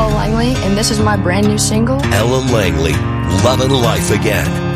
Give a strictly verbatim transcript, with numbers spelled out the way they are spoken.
Ella Langley, and this is my brand new single, Ella Langley, Lovin' Life Again.